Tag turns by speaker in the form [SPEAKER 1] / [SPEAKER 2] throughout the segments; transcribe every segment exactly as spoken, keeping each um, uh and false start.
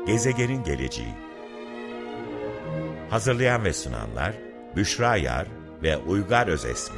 [SPEAKER 1] Gezegenin geleceği. Hazırlayan ve sunanlar Büşra Yar ve Uygar Özesmi.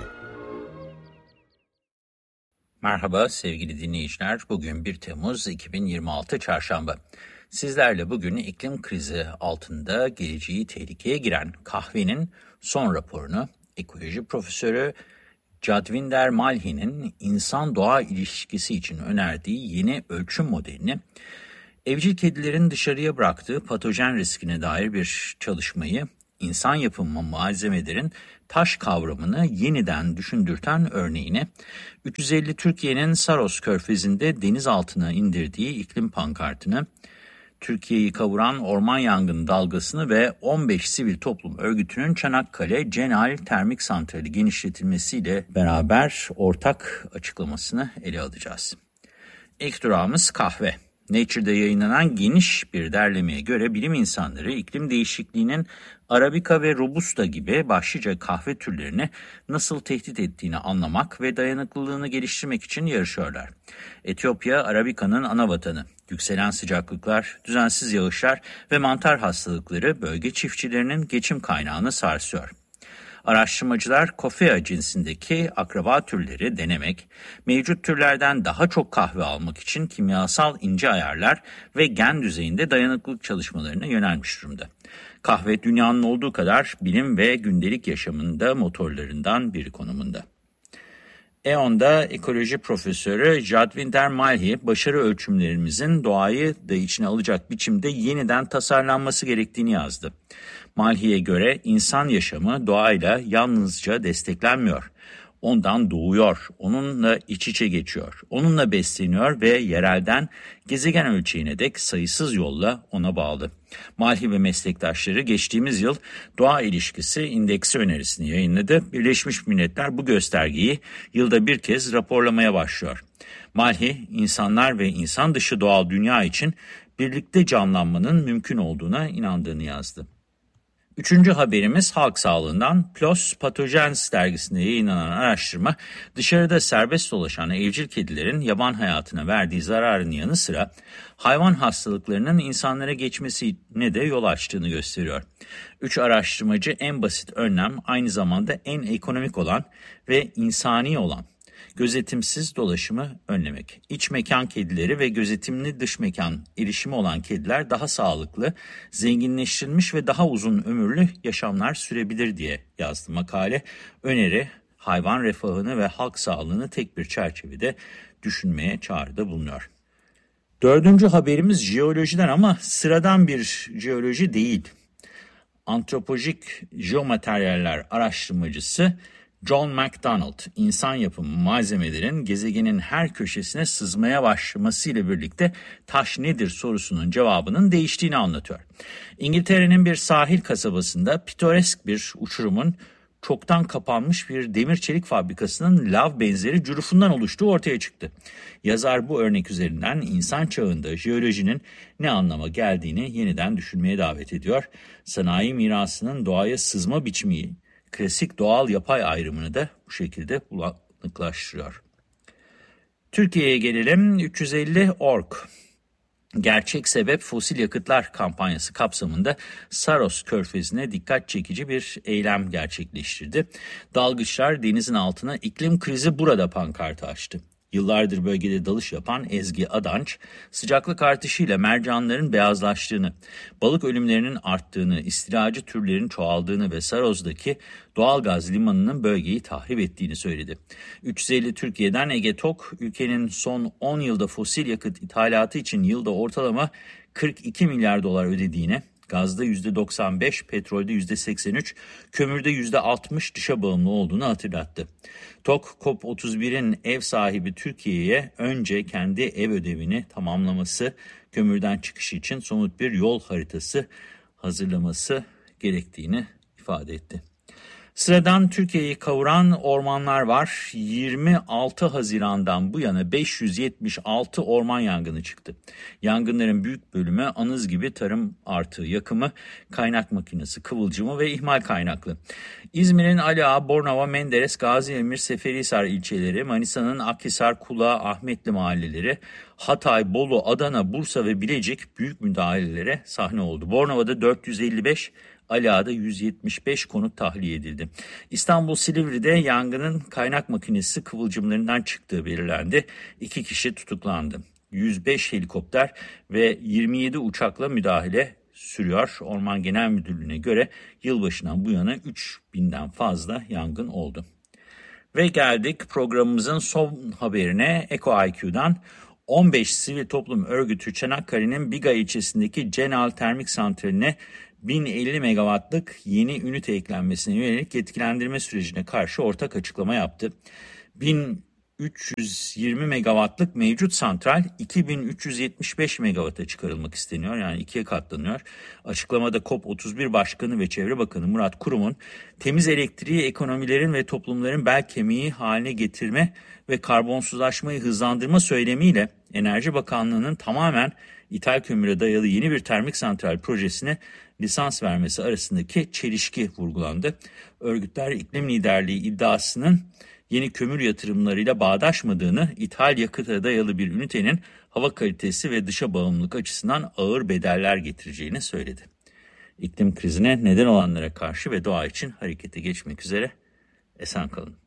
[SPEAKER 2] Merhaba sevgili dinleyiciler. Bugün bir Temmuz iki bin yirmi altı Çarşamba. Sizlerle bugün iklim krizi altında geleceği tehlikeye giren kahvenin son raporunu, ekoloji profesörü Jadvinder Malhi'nin insan-doğa ilişkisi için önerdiği yeni ölçüm modelini, evcil kedilerin dışarıya bıraktığı patojen riskine dair bir çalışmayı, insan yapımı malzemelerin taş kavramını yeniden düşündürten örneğini, üç yüz elli Türkiye'nin Saros Körfezi'nde deniz altına indirdiği iklim pankartını, Türkiye'yi kavuran orman yangını dalgasını ve on beş sivil toplum örgütünün Çanakkale Cenal Termik Santrali genişletilmesiyle beraber ortak açıklamasını ele alacağız. İlk durağımız kahve. Nature'da yayınlanan geniş bir derlemeye göre bilim insanları iklim değişikliğinin Arabica ve Robusta gibi başlıca kahve türlerini nasıl tehdit ettiğini anlamak ve dayanıklılığını geliştirmek için yarışıyorlar. Etiyopya, Arabica'nın ana vatanı. Yükselen sıcaklıklar, düzensiz yağışlar ve mantar hastalıkları bölge çiftçilerinin geçim kaynağını sarsıyor. Araştırmacılar Coffea cinsindeki akraba türleri denemek, mevcut türlerden daha çok kahve almak için kimyasal ince ayarlar ve gen düzeyinde dayanıklılık çalışmalarına yönelmiş durumda. Kahve dünyanın olduğu kadar bilim ve gündelik yaşamında motorlarından biri konumunda. E On'da ekoloji profesörü Jadvinder Malhi, başarı ölçümlerimizin doğayı da içine alacak biçimde yeniden tasarlanması gerektiğini yazdı. Malhi'ye göre insan yaşamı doğayla yalnızca desteklenmiyor. Ondan doğuyor, onunla iç içe geçiyor, onunla besleniyor ve yerelden gezegen ölçeğine dek sayısız yolla ona bağlı. Malhi ve meslektaşları geçtiğimiz yıl doğa ilişkisi indeksi önerisini yayınladı. Birleşmiş Milletler bu göstergeyi yılda bir kez raporlamaya başlıyor. Malhi, insanlar ve insan dışı doğal dünya için birlikte canlanmanın mümkün olduğuna inandığını yazdı. Üçüncü haberimiz halk sağlığından. PLOS Pathogens dergisinde yayınlanan araştırma, dışarıda serbest dolaşan evcil kedilerin yaban hayatına verdiği zararın yanı sıra hayvan hastalıklarının insanlara geçmesine de yol açtığını gösteriyor. Üç araştırmacı en basit önlem, aynı zamanda en ekonomik olan ve insani olan gözetimsiz dolaşımı önlemek. İç mekan kedileri ve gözetimli dış mekan erişimi olan kediler daha sağlıklı, zenginleştirilmiş ve daha uzun ömürlü yaşamlar sürebilir diye yazdı makale. Öneri, hayvan refahını ve halk sağlığını tek bir çerçevede düşünmeye çağrıda bulunuyor. Dördüncü haberimiz jeolojiden ama sıradan bir jeoloji değil. Antropolojik jeomateryaller araştırmacısı John McDonald, insan yapımı malzemelerin gezegenin her köşesine sızmaya başlamasıyla birlikte taş nedir sorusunun cevabının değiştiğini anlatıyor. İngiltere'nin bir sahil kasabasında pitoresk bir uçurumun çoktan kapanmış bir demir çelik fabrikasının lav benzeri cürufundan oluştuğu ortaya çıktı. Yazar bu örnek üzerinden insan çağında jeolojinin ne anlama geldiğini yeniden düşünmeye davet ediyor. Sanayi mirasının doğaya sızma biçimi, klasik doğal yapay ayrımını da bu şekilde bulanıklaştırıyor. Türkiye'ye gelelim. üç yüz elli org Gerçek Sebep Fosil Yakıtlar kampanyası kapsamında Saros Körfezi'ne dikkat çekici bir eylem gerçekleştirdi. Dalgıçlar denizin altına iklim krizi burada pankartı açtı. Yıllardır bölgede dalış yapan Ezgi Adanç, sıcaklık artışıyla mercanların beyazlaştığını, balık ölümlerinin arttığını, istilacı türlerin çoğaldığını ve Saros'daki doğalgaz limanının bölgeyi tahrip ettiğini söyledi. üç yüz elli Türkiye'den Ege Tok, ülkenin son on yılda fosil yakıt ithalatı için yılda ortalama kırk iki milyar dolar ödediğini, gazda yüzde doksan beş, petrolde yüzde seksen üç, kömürde yüzde altmış dışa bağımlı olduğunu hatırlattı. Tok, COP otuz birin ev sahibi Türkiye'ye önce kendi ev ödevini tamamlaması, kömürden çıkışı için somut bir yol haritası hazırlaması gerektiğini ifade etti. Sıradan Türkiye'yi kavuran ormanlar var. yirmi altı Haziran'dan bu yana beş yüz yetmiş altı orman yangını çıktı. Yangınların büyük bölümü anız gibi tarım artığı yakımı, kaynak makinesi kıvılcımı ve ihmal kaynaklı. İzmir'in Ali Ağa, Bornova, Menderes, Gaziemir, Seferihisar ilçeleri, Manisa'nın Akhisar, Kulağı, Ahmetli mahalleleri, Hatay, Bolu, Adana, Bursa ve Bilecik büyük müdahalelere sahne oldu. Bornova'da dört yüz elli beş, Ali Ağa'da yüz yetmiş beş konut tahliye edildi. İstanbul Silivri'de yangının kaynak makinesi kıvılcımlarından çıktığı belirlendi. İki kişi tutuklandı. yüz beş helikopter ve yirmi yedi uçakla müdahale sürüyor. Orman Genel Müdürlüğü'ne göre yılbaşından bu yana üç binden fazla yangın oldu. Ve geldik programımızın son haberine. Eko I Q'dan on beş sivil toplum örgütü Çanakkale'nin Biga ilçesindeki Cenal Termik Santrali'ne bin elli megawattlık yeni ünite eklenmesine yönelik yetkilendirme sürecine karşı ortak açıklama yaptı. bin üç yüz yirmi megawattlık mevcut santral iki bin üç yüz yetmiş beş megawatta çıkarılmak isteniyor. Yani ikiye katlanıyor. Açıklamada COP otuz bir Başkanı ve Çevre Bakanı Murat Kurum'un temiz elektriği ekonomilerin ve toplumların bel kemiği haline getirme ve karbonsuzlaşmayı hızlandırma söylemiyle Enerji Bakanlığı'nın tamamen ithal kömüre dayalı yeni bir termik santral projesine lisans vermesi arasındaki çelişki vurgulandı. Örgütler iklim liderliği iddiasının yeni kömür yatırımlarıyla bağdaşmadığını, ithal yakıta dayalı bir ünitenin hava kalitesi ve dışa bağımlılık açısından ağır bedeller getireceğini söyledi. İklim krizine neden olanlara karşı ve doğa için harekete geçmek üzere esen kalın.